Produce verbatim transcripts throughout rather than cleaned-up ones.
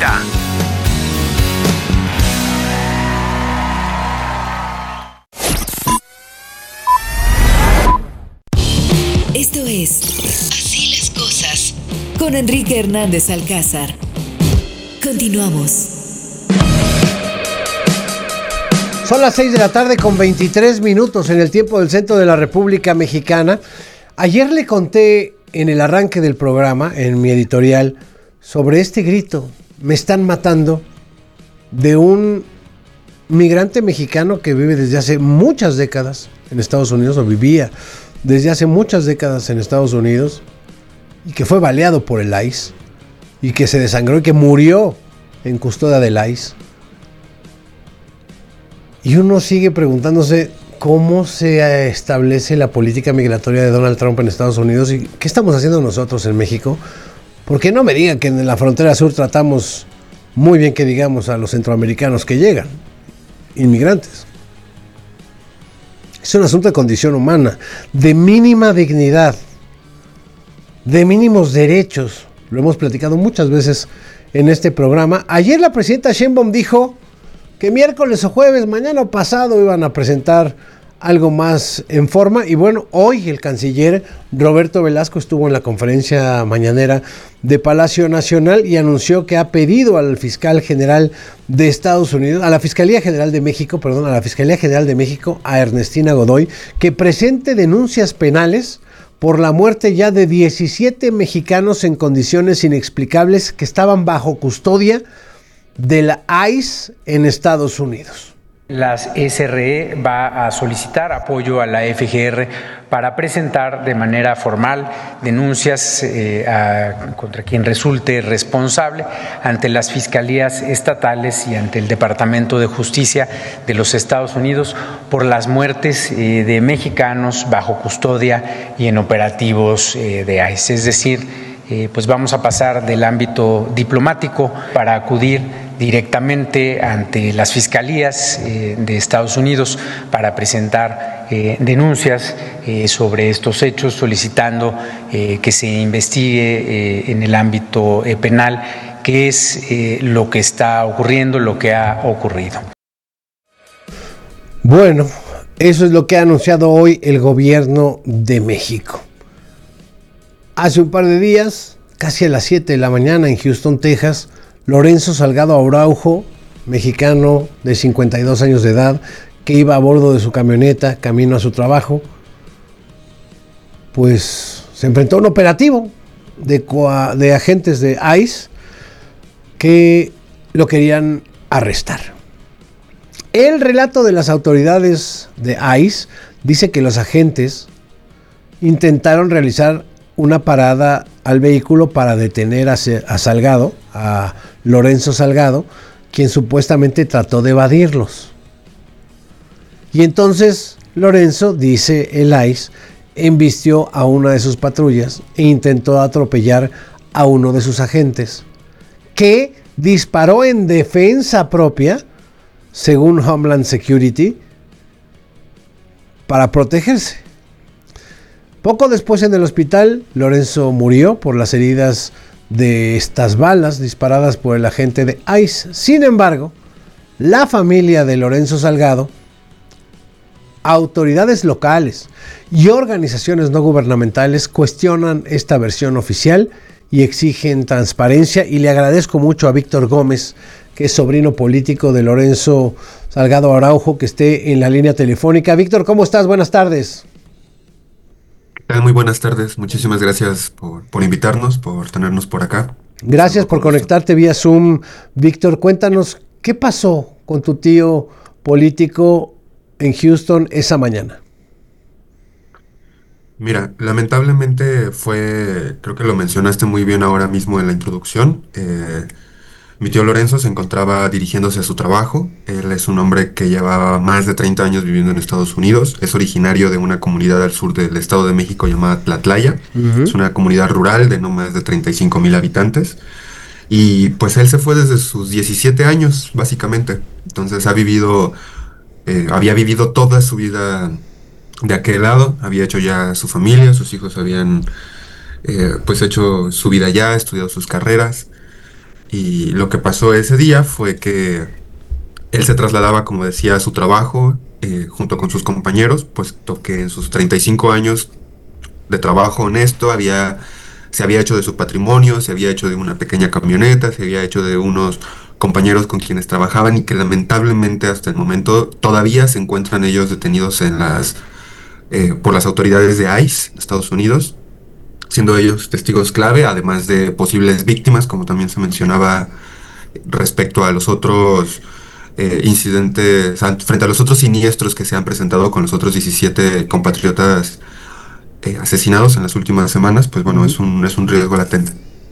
presenta Esto es Así las cosas con Enrique Hernández Alcázar. Continuamos. Son las seis de la tarde con veintitrés minutos en el tiempo del centro de la República Mexicana. Ayer le conté en el arranque del programa, en mi editorial, sobre este grito, me están matando, de un migrante mexicano que vive desde hace muchas décadas en Estados Unidos, o vivía desde hace muchas décadas en Estados Unidos, y que fue baleado por el I C E, y que se desangró y que murió en custodia del I C E. Y uno sigue preguntándose cómo se establece la política migratoria de Donald Trump en Estados Unidos y qué estamos haciendo nosotros en México. Porque no me digan que en la frontera sur tratamos muy bien, que digamos, a los centroamericanos que llegan, inmigrantes. Es un asunto de condición humana, de mínima dignidad, de mínimos derechos. Lo hemos platicado muchas veces en este programa. Ayer la presidenta Sheinbaum dijo que miércoles o jueves, mañana o pasado, iban a presentar algo más en forma. Y bueno, hoy el canciller Roberto Velasco estuvo en la conferencia mañanera de Palacio Nacional y anunció que ha pedido al fiscal general de Estados Unidos, a la Fiscalía General de México, perdón, a la Fiscalía General de México, a Ernestina Godoy, que presente denuncias penales por la muerte ya de diecisiete mexicanos en condiciones inexplicables que estaban bajo custodia de la I C E en Estados Unidos. Las S R E va a solicitar apoyo a la F G R para presentar de manera formal denuncias eh, a, contra quien resulte responsable ante las fiscalías estatales y ante el Departamento de Justicia de los Estados Unidos por las muertes eh, de mexicanos bajo custodia y en operativos eh, de I C E. Es decir, eh, pues vamos a pasar del ámbito diplomático para acudir directamente ante las fiscalías eh, de Estados Unidos para presentar eh, denuncias eh, sobre estos hechos, solicitando eh, que se investigue eh, en el ámbito eh, penal qué es eh, lo que está ocurriendo, lo que ha ocurrido. Bueno, eso es lo que ha anunciado hoy el gobierno de México. Hace un par de días, casi a las siete de la mañana en Houston, Texas, Lorenzo Salgado Araujo, mexicano de cincuenta y dos años de edad, que iba a bordo de su camioneta camino a su trabajo, pues se enfrentó a un operativo de, coa- de agentes de I C E que lo querían arrestar. El relato de las autoridades de I C E dice que los agentes intentaron realizar una parada al vehículo para detener a, a Salgado, a Lorenzo Salgado, quien supuestamente trató de evadirlos. Y entonces Lorenzo, dice el I C E, embistió a una de sus patrullas e intentó atropellar a uno de sus agentes, que disparó en defensa propia, según Homeland Security, para protegerse. Poco después en el hospital, Lorenzo murió por las heridas de estas balas disparadas por el agente de I C E. Sin embargo, la familia de Lorenzo Salgado, autoridades locales y organizaciones no gubernamentales cuestionan esta versión oficial y exigen transparencia. Y le agradezco mucho a Víctor Gómez, que es sobrino político de Lorenzo Salgado Araujo, que esté en la línea telefónica. Víctor, ¿cómo estás? Buenas tardes. Muy buenas tardes, muchísimas gracias por, por invitarnos, por tenernos por acá. Gracias por conectarte vía Zoom. Víctor, cuéntanos, ¿qué pasó con tu tío político en Houston esa mañana? Mira, lamentablemente fue, creo que lo mencionaste muy bien ahora mismo en la introducción. Eh, mi tío Lorenzo se encontraba dirigiéndose a su trabajo. Él es un hombre que lleva más de treinta años viviendo en Estados Unidos. Es originario de una comunidad al sur del Estado de México llamada Tlatlaya. Uh-huh. Es una comunidad rural de no más de treinta y cinco mil habitantes. Y pues él se fue desde sus diecisiete años, básicamente. Entonces ha vivido, eh, había vivido toda su vida de aquel lado. Había hecho ya su familia, sus hijos habían eh, pues hecho su vida allá, estudiado sus carreras. y lo que pasó ese día fue que él se trasladaba, como decía, a su trabajo eh, junto con sus compañeros, puesto que en sus treinta y cinco años de trabajo honesto había, se había hecho de su patrimonio, se había hecho de una pequeña camioneta, se había hecho de unos compañeros con quienes trabajaban y que lamentablemente hasta el momento todavía se encuentran ellos detenidos en las, eh, por las autoridades de ICE, Estados Unidos, siendo ellos testigos clave, además de posibles víctimas, como también se mencionaba respecto a los otros eh, incidentes, frente a los otros siniestros que se han presentado con los otros diecisiete compatriotas eh, asesinados en las últimas semanas. Pues bueno, uh-huh. es un, es un riesgo latente.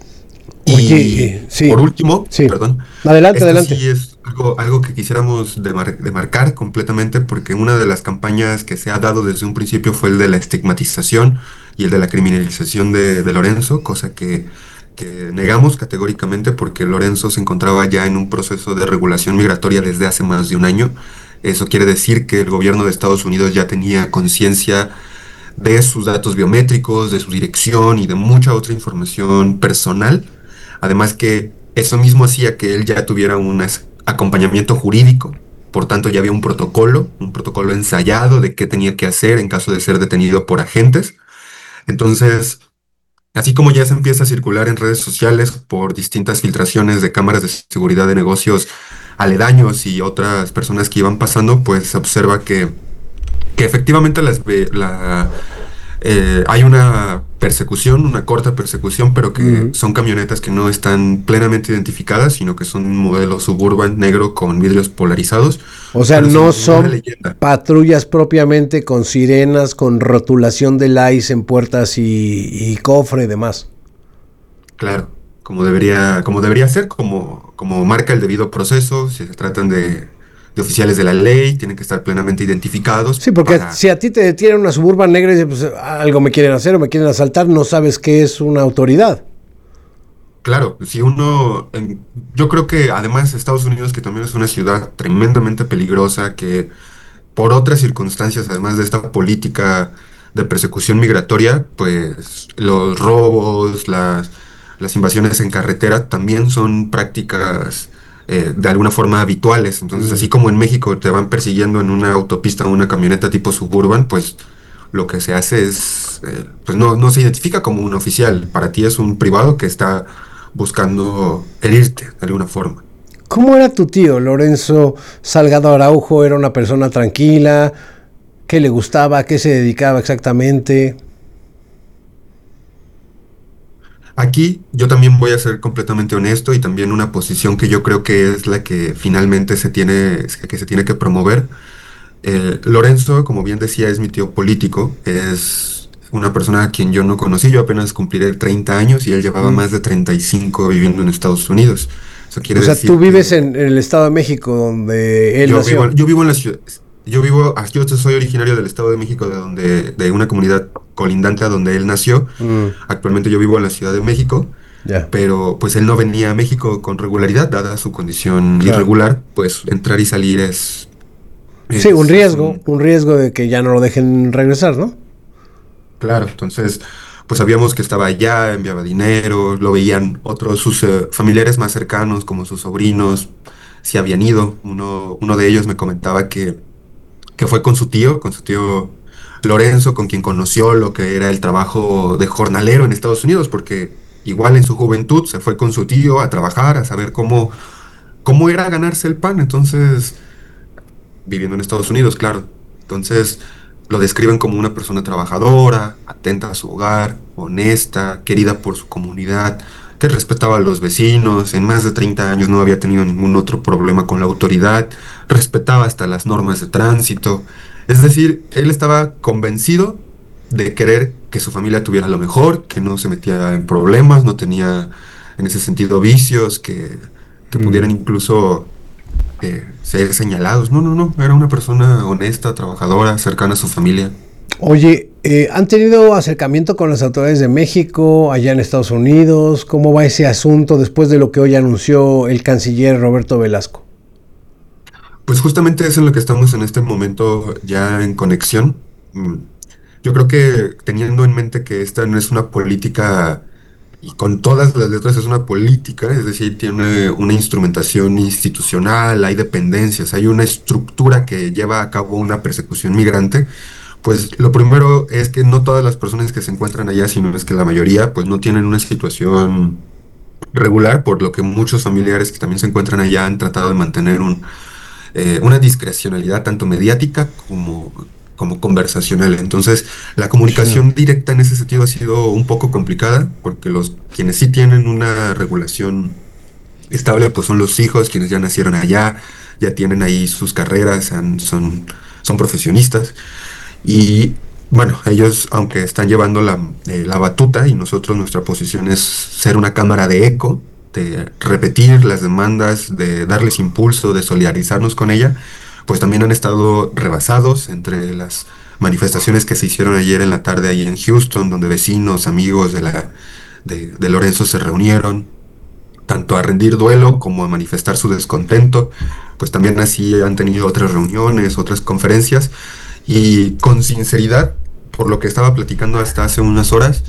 Oye, y eh, sí, por último, sí. perdón, adelante, esto adelante. sí es algo, algo que quisiéramos demar demarcar completamente, porque una de las campañas que se ha dado desde un principio fue el de la estigmatización y el de la criminalización de, de Lorenzo, cosa que, que negamos categóricamente, porque Lorenzo se encontraba ya en un proceso de regulación migratoria desde hace más de un año. Eso quiere decir que el gobierno de Estados Unidos ya tenía conciencia de sus datos biométricos, de su dirección y de mucha otra información personal. Además que eso mismo hacía que él ya tuviera un acompañamiento jurídico, por tanto ya había un protocolo, un protocolo ensayado de qué tenía que hacer en caso de ser detenido por agentes. Entonces, así como ya se empieza a circular en redes sociales por distintas filtraciones de cámaras de seguridad de negocios aledaños y otras personas que iban pasando, pues se observa que, que efectivamente las, la... Eh, hay una persecución, una corta persecución, pero que uh-huh. son camionetas que no están plenamente identificadas, sino que son un modelo Suburban negro con vidrios polarizados. O sea, no son patrullas propiamente con sirenas, con rotulación del ICE en puertas y, y cofre y demás. Claro, como debería, como debería ser, como, como marca el debido proceso. Si se tratan de... de oficiales de la ley, tienen que estar plenamente identificados. Sí, porque para... si a ti te detienen una Suburban negra y dices, pues algo me quieren hacer o me quieren asaltar, no sabes qué es una autoridad. Claro, si uno, en, yo creo que además Estados Unidos, que también es una ciudad tremendamente peligrosa, que por otras circunstancias, además de esta política de persecución migratoria, pues los robos, las, las invasiones en carretera también son prácticas Eh, de alguna forma habituales. Entonces, así como en México te van persiguiendo en una autopista o una camioneta tipo Suburban, pues lo que se hace es, eh, pues no, no se identifica como un oficial. Para ti es un privado que está buscando herirte de alguna forma. ¿Cómo era tu tío, Lorenzo Salgado Araujo? ¿Era una persona tranquila? ¿Qué le gustaba? ¿A qué se dedicaba exactamente? Aquí yo también voy a ser completamente honesto, y también una posición que yo creo que es la que finalmente se tiene, que se tiene que promover. Eh, Lorenzo, como bien decía, es mi tío político, es una persona a quien yo no conocí. Yo apenas cumpliré treinta años y él llevaba mm. más de treinta y cinco viviendo en Estados Unidos. Eso quiere o sea, decir tú vives en, en el Estado de México, donde él yo nació. Vivo, yo vivo en la ciudad. Yo vivo, yo soy originario del Estado de México, de donde, de una comunidad colindante a donde él nació. Mm. Actualmente yo vivo en la Ciudad de México, yeah. pero pues él no venía a México con regularidad, dada su condición claro. irregular. Pues entrar y salir es... es sí, un riesgo, un, un riesgo de que ya no lo dejen regresar, ¿no? Claro, entonces pues sabíamos que estaba allá, enviaba dinero, lo veían otros, sus uh, familiares más cercanos, como sus sobrinos, si habían ido. Uno, uno de ellos me comentaba que que fue con su tío, con su tío Lorenzo, con quien conoció lo que era el trabajo de jornalero en Estados Unidos, porque igual en su juventud se fue con su tío a trabajar, a saber cómo, cómo era ganarse el pan. Entonces, viviendo en Estados Unidos, claro. Entonces, lo describen como una persona trabajadora, atenta a su hogar, honesta, querida por su comunidad, que respetaba a los vecinos. En más de treinta años no había tenido ningún otro problema con la autoridad, respetaba hasta las normas de tránsito. Es decir, él estaba convencido de querer que su familia tuviera lo mejor, que no se metía en problemas, no tenía en ese sentido vicios, que, que mm. pudieran incluso eh, ser señalados. No, no, no, era una persona honesta, trabajadora, cercana a su familia. Oye, eh, ¿han tenido acercamiento con las autoridades de México, allá en Estados Unidos? ¿Cómo va ese asunto después de lo que hoy anunció el canciller Roberto Velasco? Pues justamente es en lo que estamos en este momento ya en conexión. Yo creo que teniendo en mente que esta no es una política y con todas las letras es una política, es decir, tiene una instrumentación institucional, hay dependencias, hay una estructura que lleva a cabo una persecución migrante. Pues lo primero es que no todas las personas que se encuentran allá, sino es que la mayoría, pues no tienen una situación regular, por lo que muchos familiares que también se encuentran allá han tratado de mantener un, eh, una discrecionalidad tanto mediática como, como conversacional. Entonces, la comunicación directa en ese sentido ha sido un poco complicada, porque los quienes sí tienen una regulación estable, pues son los hijos, quienes ya nacieron allá, ya tienen ahí sus carreras, han, son, son profesionistas. Y bueno, ellos, aunque están llevando la, eh, la batuta, y nosotros nuestra posición es ser una cámara de eco, de repetir las demandas, de darles impulso, de solidarizarnos con ella, pues también han estado rebasados entre las manifestaciones que se hicieron ayer en la tarde ahí en Houston, donde vecinos, amigos de, la, de, de Lorenzo se reunieron, tanto a rendir duelo como a manifestar su descontento. Pues también así han tenido otras reuniones, otras conferencias. Y con sinceridad, por lo que estaba platicando hasta hace unas horas,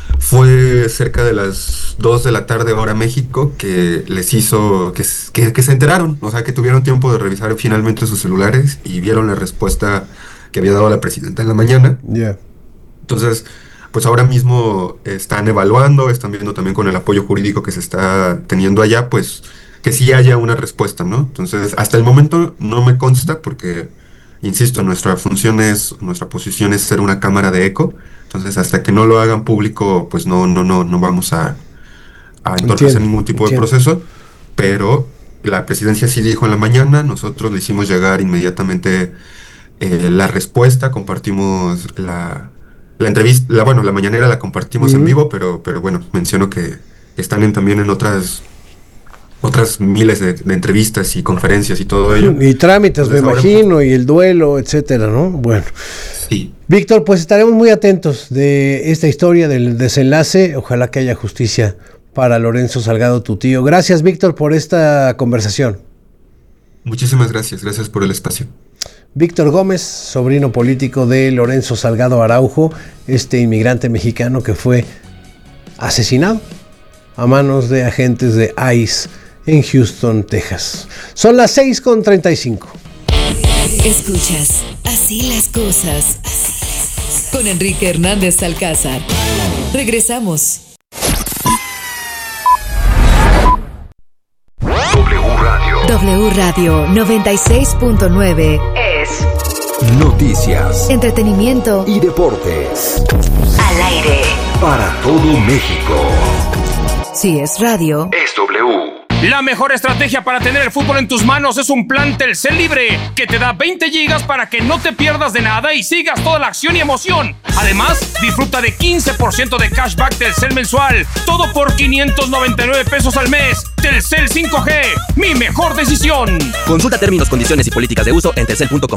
fue cerca de las dos de la tarde hora México que les hizo, que, que, que se enteraron, o sea, que tuvieron tiempo de revisar finalmente sus celulares y vieron la respuesta que había dado la presidenta en la mañana. Yeah. Entonces, pues ahora mismo están evaluando, están viendo también con el apoyo jurídico que se está teniendo allá, pues que sí haya una respuesta, ¿no? Entonces, hasta el momento no me consta porque... Insisto, nuestra función es, nuestra posición es ser una cámara de eco. Entonces, hasta que no lo hagan público, pues no, no, no, no vamos a, a entorpecer ningún tipo entiendo. de proceso. Pero la presidencia sí dijo en la mañana, nosotros le hicimos llegar inmediatamente eh, la respuesta, compartimos la, la entrevista, la, bueno, la mañanera la compartimos uh-huh. en vivo, pero, pero bueno, menciono que están en, también en otras... otras miles de, de entrevistas y conferencias y todo ello. Y trámites, Entonces, me ahora, imagino, y el duelo, etcétera, ¿no? Bueno. Sí. Víctor, pues estaremos muy atentos de esta historia, del desenlace. Ojalá que haya justicia para Lorenzo Salgado, tu tío. Gracias, Víctor, por esta conversación. Muchísimas gracias. Gracias por el espacio. Víctor Gómez, sobrino político de Lorenzo Salgado Araujo, este inmigrante mexicano que fue asesinado a manos de agentes de I C E en Houston, Texas. Son las seis con treinta y cinco. Escuchas Así las cosas con Enrique Hernández Alcázar. Regresamos. W Radio. W Radio noventa y seis punto nueve Es noticias, entretenimiento y deportes. Al aire. Para todo México. Si es radio, es W. La mejor estrategia para tener el fútbol en tus manos es un plan Telcel Libre que te da veinte gigas para que no te pierdas de nada y sigas toda la acción y emoción. Además, disfruta de quince por ciento de cashback Telcel mensual. Todo por quinientos noventa y nueve pesos al mes. Telcel cinco G, mi mejor decisión. Consulta términos, condiciones y políticas de uso en telcel punto com.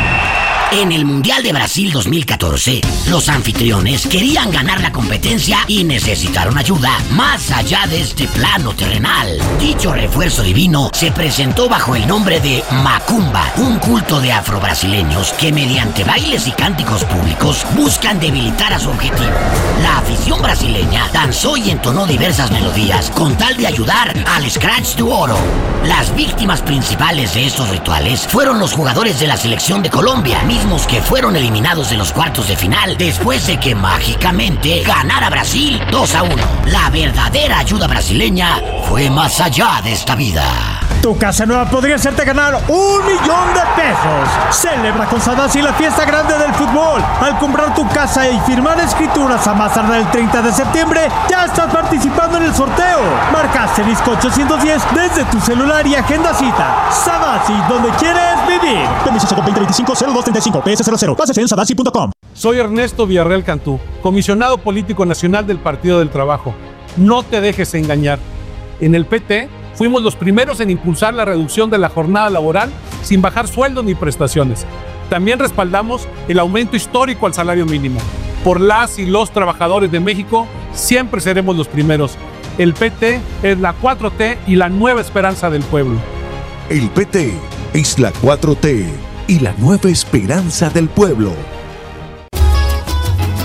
En el Mundial de Brasil dos mil catorce, los anfitriones querían ganar la competencia y necesitaron ayuda más allá de este plano terrenal. Dicho refuerzo divino se presentó bajo el nombre de Macumba, un culto de afrobrasileños que mediante bailes y cánticos públicos buscan debilitar a su objetivo. La afición brasileña danzó y entonó diversas melodías con tal de ayudar al Scratch to Oro. Las víctimas principales de estos rituales fueron los jugadores de la selección de Colombia, mismos que fueron eliminados de los cuartos de final después de que mágicamente ganara Brasil dos a uno. La verdadera ayuda brasileña fue más allá de esta vida. Tu casa nueva podría hacerte ganar un millón de pesos. Celebra con Sadasi la fiesta grande del fútbol. Al comprar tu casa y firmar escrituras a más tardar el treinta de septiembre, ya estás participando en el sorteo. Marca asterisco ochocientos diez desde tu celular y agenda cita. Sadasi, donde quieres vivir. Permiso veinte veinticinco cero dos treinta y cinco P S cero cero. Bases en sadasi punto com. Soy Ernesto Villarreal Cantú, comisionado político nacional del Partido del Trabajo. No te dejes engañar. En el P T fuimos los primeros en impulsar la reducción de la jornada laboral sin bajar sueldos ni prestaciones. También respaldamos el aumento histórico al salario mínimo. Por las y los trabajadores de México, siempre seremos los primeros. El P T es la cuatro T y la nueva esperanza del pueblo. El P T es la cuatro T y la nueva esperanza del pueblo.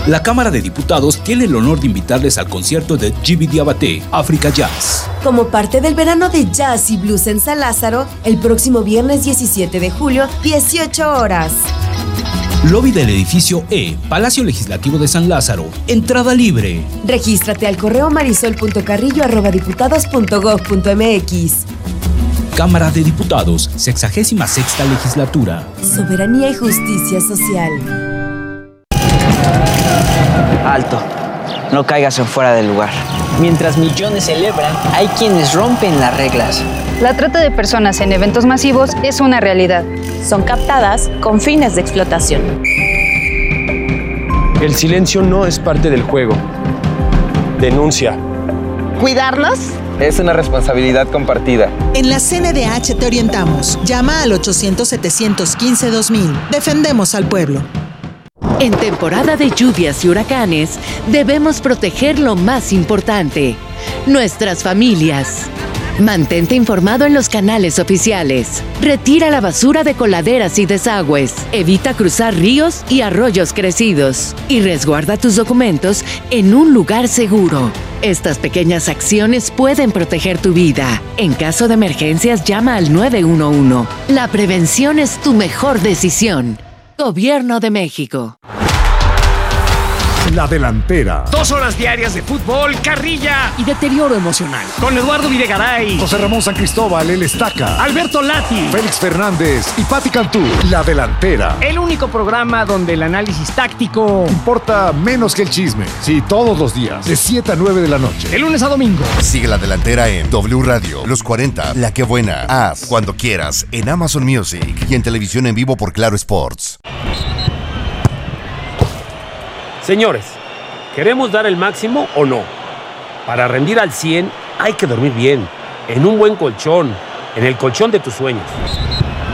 La Cámara de Diputados tiene el honor de invitarles al concierto de Djiby Diabaté, Africa Jazz. Como parte del verano de jazz y blues en San Lázaro, el próximo viernes diecisiete de julio, dieciocho horas. Lobby del edificio E, Palacio Legislativo de San Lázaro. Entrada libre. Regístrate al correo marisol punto carrillo arroba diputados punto gob punto mx. Cámara de Diputados, sexagésima sexta legislatura. Soberanía y justicia social. Alto, no caigas en fuera del lugar. Mientras millones celebran, hay quienes rompen las reglas. La trata de personas en eventos masivos es una realidad. Son captadas con fines de explotación. El silencio no es parte del juego. Denuncia. ¿Cuidarnos? Es una responsabilidad compartida. En la C N D H te orientamos. Llama al ochocientos, setecientos quince, dos mil. Defendemos al pueblo. En temporada de lluvias y huracanes, debemos proteger lo más importante, nuestras familias. Mantente informado en los canales oficiales. Retira la basura de coladeras y desagües. Evita cruzar ríos y arroyos crecidos. Y resguarda tus documentos en un lugar seguro. Estas pequeñas acciones pueden proteger tu vida. En caso de emergencias, llama al nueve uno uno. La prevención es tu mejor decisión. Gobierno de México. La Delantera. Dos horas diarias de fútbol, carrilla y deterioro emocional. Con Eduardo Videgaray, José Ramón San Cristóbal, el Estaca, Alberto Lati, Félix Fernández y Pati Cantú. La Delantera. El único programa donde el análisis táctico importa menos que el chisme. Sí, todos los días, de siete a nueve de la noche. De lunes a domingo. Sigue La Delantera en W Radio, Los cuarenta, La Que Buena, Haz, Cuando Quieras, en Amazon Music y en televisión en vivo por Claro Sports. Señores, ¿queremos dar el máximo o no? Para rendir al cien hay que dormir bien, en un buen colchón, en el colchón de tus sueños.